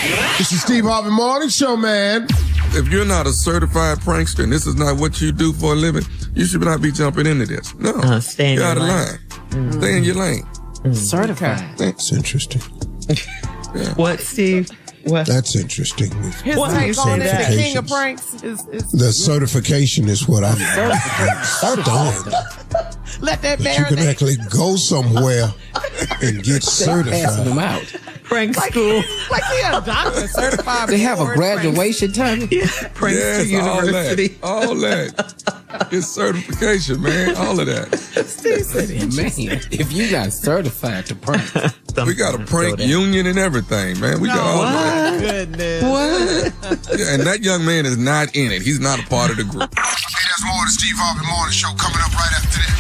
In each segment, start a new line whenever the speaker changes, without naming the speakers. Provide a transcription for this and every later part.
This is Steve Harvey Morning Show, man.
If you're not a certified prankster and this is not what you do for a living, you should not be jumping into this. No,
stay in
you're
your
out of
lane.
line. Stay in your lane.
Certified.
That's interesting.
Yeah.
What, Steve? What?
That's interesting.
His take on it, the king of pranks, is
The certification is what I'm stunned.
let that
That you can
marinate.
actually go somewhere and get
Passing them
certified.
out.
Prank school.
Like he a doctor, certified.
They have a
board
graduation time.
Prankster University.
All that. It's certification, man. All of that.
Steve said
Man, if you got certified to prank,
We got a prank union and everything, man. We got all that.
Goodness.
What?
Yeah, and that young man is not in it. He's not a part of the group.
Hey, there's more of the Steve Harvey Morning Show coming up right after this.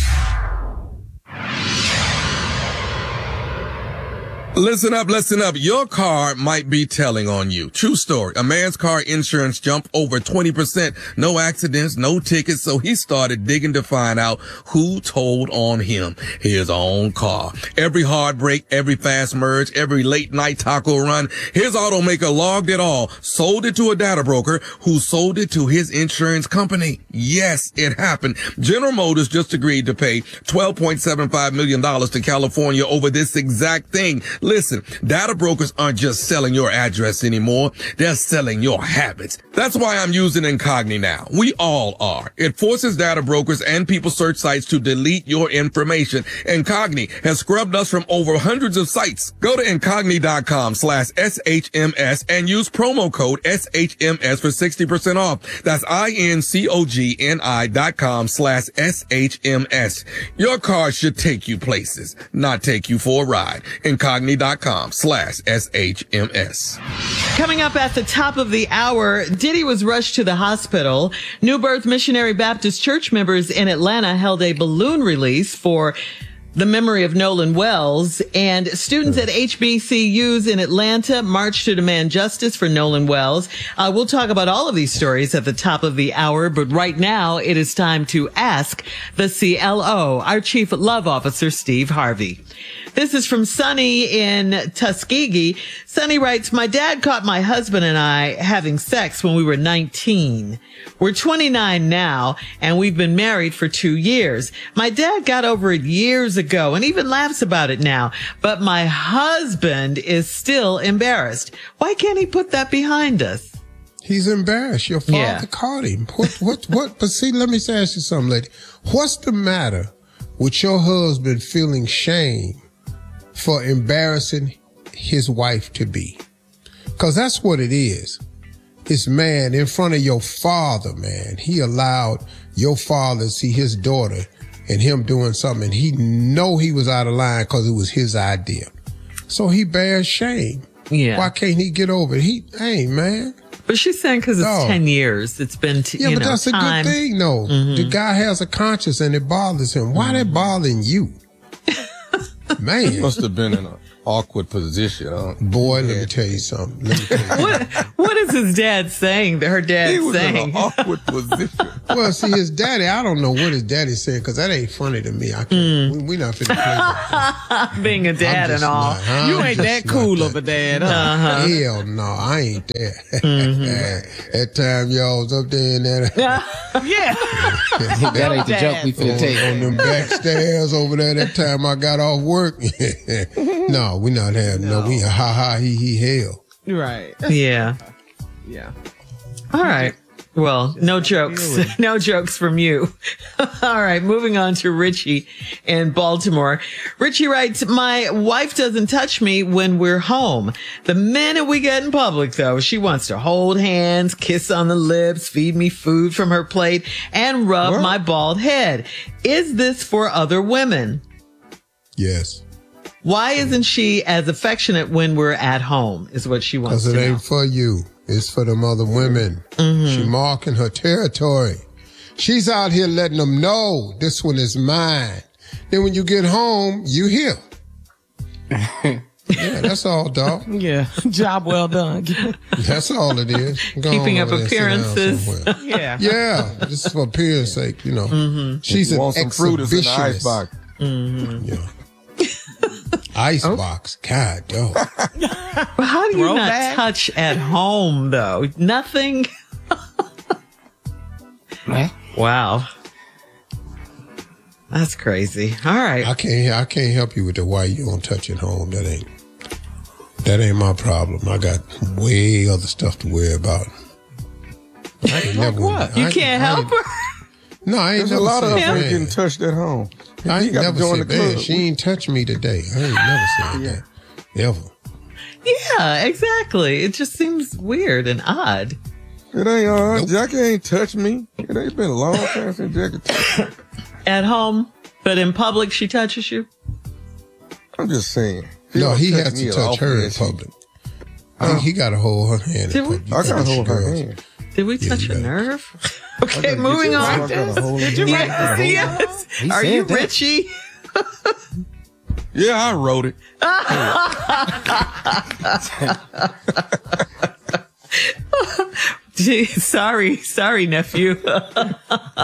Listen up. Your car might be telling on you. True story. A man's car insurance jumped over 20%. No accidents, no tickets. So he started digging to find out who told on him. His own car. Every hard break, every fast merge, every late night taco run. His automaker logged it all, sold it to a data broker who sold it to his insurance company. Yes, it happened. General Motors just agreed to pay $12.75 million to California over this exact thing. Listen, data brokers aren't just selling your address anymore. They're selling your habits. That's why I'm using Incogni now. We all are. It forces data brokers and people search sites to delete your information. Incogni has scrubbed us from over hundreds of sites. Go to Incogni.com/SHMS and use promo code SHMS for 60% off. That's INCOGNI.com/SHMS. Your car should take you places, not take you for a ride. Incogni.com/SHMS.
Coming up at the top of the hour, Diddy was rushed to the hospital. New Birth Missionary Baptist Church members in Atlanta held a balloon release for the memory of Nolan Wells, and students at HBCUs in Atlanta marched to demand justice for Nolan Wells. We'll talk about all of these stories at the top of the hour, but right now it is time to ask the CLO, our Chief Love Officer, Steve Harvey. This is from Sonny in Tuskegee. Sonny writes, my dad caught my husband and I having sex when we were 19. We're 29 now, and we've been married for 2 years. My dad got over it years ago and even laughs about it now, but my husband is still embarrassed. Why can't he put that behind us?
He's embarrassed. Your father caught him. What? But see, let me ask you something, lady. What's the matter with your husband feeling shame for embarrassing his wife to be? Because that's what it is. It's, man, in front of your father, man. He allowed your father to see his daughter and him doing something. And he know he was out of line because it was his idea. So he bears shame.
Yeah.
Why can't he get over it? Hey, man.
But she's saying because it's 10 years. It's been,
but that's
time.
A good thing, though. The guy has a conscience and it bothers him. Why that bothering you? Man.
He must have been in an awkward position. Huh?
Boy, let me tell you something.
What is his dad saying that her dad's
He was
saying?
in an awkward position.
Well, see, his daddy, I don't know what his daddy said because that ain't funny to me. I can't. We not finna play that.
Being a dad and all.
You ain't that cool of a dad, huh?
Hell no, I ain't that. That time y'all was up there in that.
Yeah.
that ain't the joke we finna take.
On them back stairs over there that time I got off work. No, we not having no. We ha ha he hell.
Right.
Yeah.
Yeah.
All right. Well, no jokes. No jokes from you. All right. Moving on to Richie in Baltimore. Richie writes, my wife doesn't touch me when we're home. The minute we get in public, though, she wants to hold hands, kiss on the lips, feed me food from her plate, and rub my bald head. Is this for other women?
Yes.
Why isn't she as affectionate when we're at home, is what she wants to know.
Because it ain't for you. It's for them other women. She marking her territory. She's out here letting them know this one is mine. Then when you get home, you hear. Yeah, that's all, dog.
Yeah. Job well done.
That's all it is. Go
Keeping
on
up
over there and sit down
appearances.
somewhere.
Yeah.
Yeah, just for appearance sake, you know. She's an
Want some fruit is in the
exhibitionist.
icebox.
Yeah. Icebox. God, dog.
But how do do you not
Throwback?
touch at home, though? Nothing? Wow. That's crazy. All right.
I can't help you with the why you don't touch at home. That ain't my problem. I got way other stuff to worry about.
Like what?
You can't help her?
No, I ain't
There's a
never
lot of
said
us ain't
that.
getting touched at home.
I ain't
got to
never
join
said
the club.
that. She ain't touched me today. I ain't never said that. Ever.
Yeah, exactly. It just seems weird and odd.
It ain't Jackie ain't touched me. It ain't been a long time since Jackie touched me.
At home, but in public, she touches you?
I'm just saying.
No, he
don't
has
me
to touch
often
her in
as
public. He got to hold her hand.
Did we?
I gotta hold her hand.
Did we touch a nerve? Okay, moving on.
Did you
Yes. Are you Richie?
Yeah, I wrote it.
Gee, sorry, nephew. Sound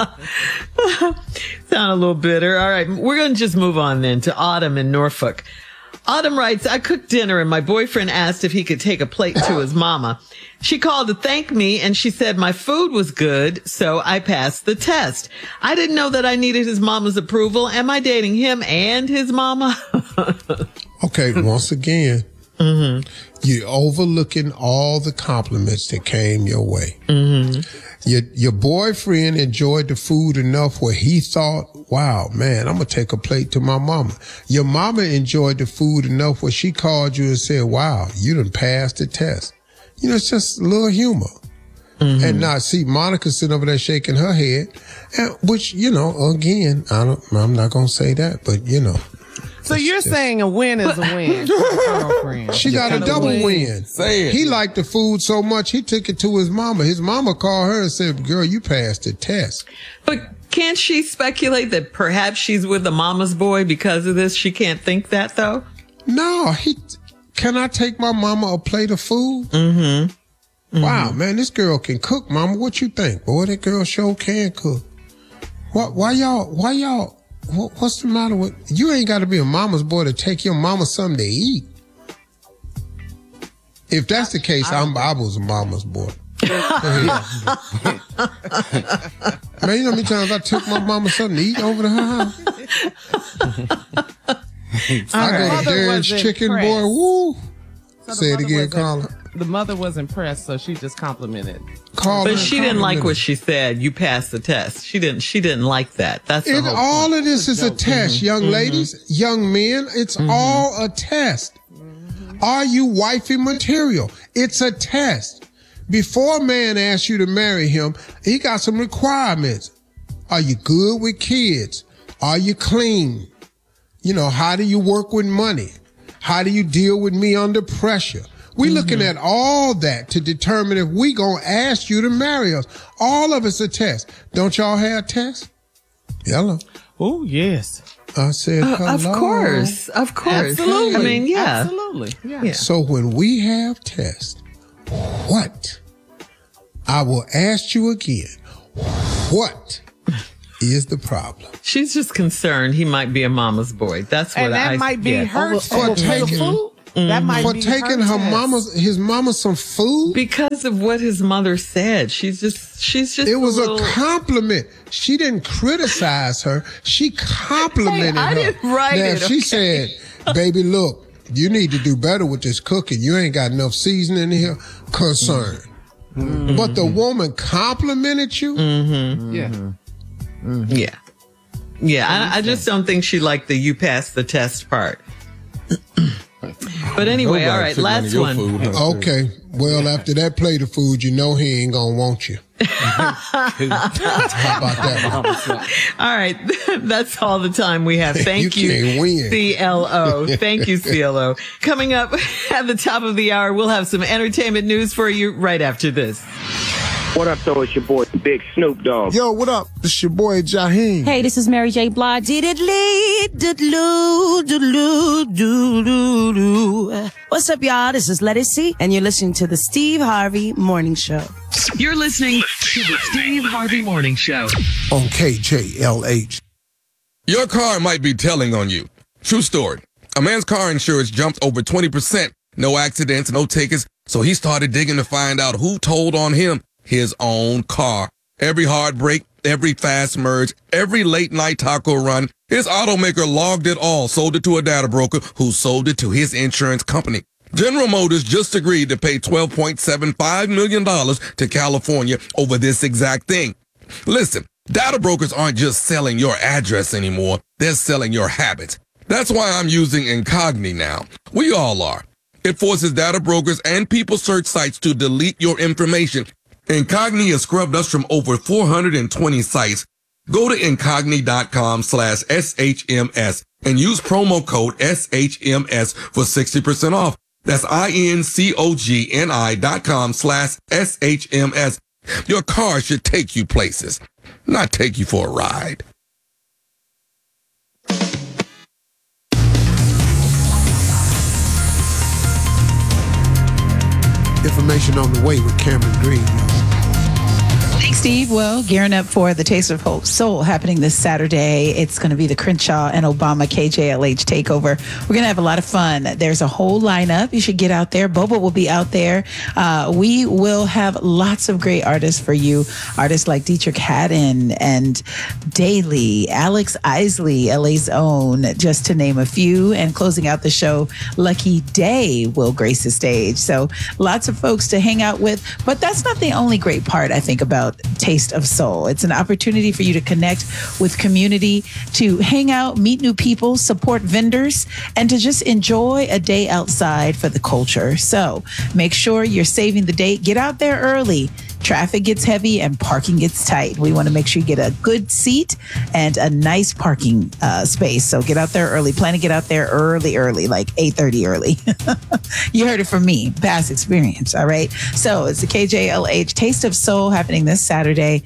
a little bitter. All right, we're going to just move on then to Autumn in Norfolk. Autumn writes, I cooked dinner and my boyfriend asked if he could take a plate to his mama. She called to thank me and she said my food was good, so I passed the test. I didn't know that I needed his mama's approval. Am I dating him and his mama?
Okay, once again, you're overlooking all the compliments that came your way. Your boyfriend enjoyed the food enough where he thought, wow, man, I'm going to take a plate to my mama. Your mama enjoyed the food enough where she called you and said, wow, you done passed the test. You know, it's just a little humor. And now see Monica sitting over there shaking her head, which, you know, again, I'm not going to say that, but you know.
So you're saying a win is a win. Girlfriend.
She got a double win.
Say it.
He liked the food so much, he took it to his mama. His mama called her and said, girl, you passed the test.
But can't she speculate that perhaps she's with a mama's boy because of this? She can't think that, though?
No, can I take my mama a plate of food? Wow, man, this girl can cook, mama. What you think? Boy, that girl sure can cook. Why y'all, what's the matter with, you ain't got to be a mama's boy to take your mama something to eat. If that's the case, I was a mama's boy. Man, you know how many times I took my mama something to eat over to her house? I go to Darren's Chicken, boy, woo. Say it again, Carla.
The mother was impressed, so she just complimented.
But she didn't like what she said. You passed the test. She didn't like that. That's the whole
all
point.
of this is a test, young ladies, young men. It's all a test. Are you wifey material? It's a test. Before a man asks you to marry him, he got some requirements. Are you good with kids? Are you clean? You know, how do you work with money? How do you deal with me under pressure? We're looking at all that to determine if we gonna ask you to marry us. All of it's a test. Don't y'all have tests? Hello.
Oh, yes.
I said hello.
Of course.
Absolutely.
I mean, yeah.
Absolutely. Yeah.
So when we have tests, what? I will ask you again, what is the problem?
She's just concerned he might be a mama's boy. That's what
And that might be her
For taking
That might
for
be
taking
her
his mama some food.
because of what his mother said. She's just.
It was a compliment. She didn't criticize her. She complimented her.
I didn't write
now,
it,
if she said, baby, look, you need to do better with this cooking. You ain't got enough seasoning in here. Concern. But the woman complimented you?
Yeah. Yeah. I just don't think she liked the you passed the test part. But anyway, all right, last one.
Okay. Well, after that plate of food, you know he ain't gonna want you. How about that?
All right, that's all the time we have. Thank you,
can't win.
CLO. Thank you, CLO. Coming up at the top of the hour, we'll have some entertainment news for you right after this.
What up, though? It's your boy, Big Snoop Dogg.
Yo, what up? It's your boy, Jaheim.
Hey, this is Mary J. Blige. What's up, y'all? This is Let It See, and you're listening to the Steve Harvey Morning Show.
You're listening to the Steve Harvey Morning Show
On KJLH.
Your car might be telling on you. True story. A man's car insurance jumped over 20%. no accidents, no tickets. So he started digging to find out who told on him, his own car. Every hard break, every fast merge, every late night taco run, his automaker logged it all, sold it to a data broker who sold it to his insurance company. General Motors just agreed to pay $12.75 million to California over this exact thing. Listen, data brokers aren't just selling your address anymore. They're selling your habits. That's why I'm using Incogni now. We all are. It forces data brokers and people search sites to delete your information. Incogni has scrubbed us from over 420 sites. Go to incogni.com/SHMS and use promo code SHMS for 60% off. That's INCOGNI.com/SHMS. Your car should take you places, not take you for a ride.
Information on the way with Cameron Green.
Thanks, Steve. Well, gearing up for the Taste of Hope Soul happening this Saturday. It's going to be the Crenshaw and Obama KJLH takeover. We're going to have a lot of fun. There's a whole lineup. You should get out there. Boba will be out there. We will have lots of great artists for you. Artists like Dietrich Haddon and Daly, Alex Isley, LA's own, just to name a few. And closing out the show, Lucky Day will grace the stage. So lots of folks to hang out with. But that's not the only great part, I think, about Taste of Soul. It's an opportunity for you to connect with community, to hang out, meet new people, support vendors, and to just enjoy a day outside for the culture. So make sure you're saving the date. Get out there early. Traffic gets heavy and parking gets tight. We want to make sure you get a good seat and a nice parking space. So get out there early. Plan to get out there early, like 8:30 early. You heard it from me, past experience. All right. So it's the KJLH Taste of Soul happening this Saturday,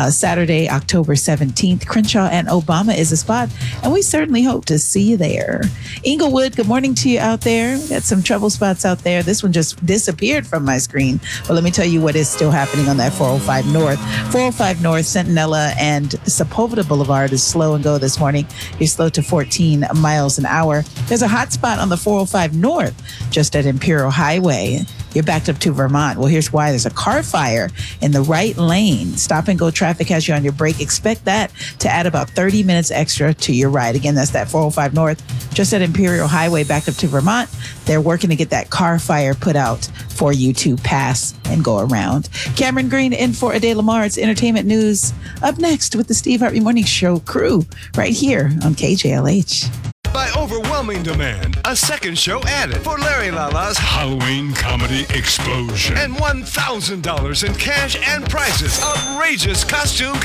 October 17th. Crenshaw and Obama is the spot, and we certainly hope to see you there. Inglewood, good morning to you out there. We got some trouble spots out there. This one just disappeared from my screen, but let me tell you what is still happening on that 405 North. 405 North, Centinela and Sepulveda Boulevard is slow and go this morning. You're slow to 14 miles an hour. There's a hot spot on the 405 North, just at Imperial Highway. You're backed up to Vermont. Well, here's why. There's a car fire in the right lane. Stop and go traffic has you on your brake. Expect that to add about 30 minutes extra to your ride. Again, that's that 405 North, just at Imperial Highway, backed up to Vermont. They're working to get that car fire put out for you to pass and go around. Cameron Green in for Ade Lamar. It's entertainment news up next with the Steve Harvey Morning Show crew right here on KJLH.
By overwhelming demand, a second show added for Larry Lala's
Halloween Comedy Explosion.
And $1,000 in cash and prizes. Outrageous costume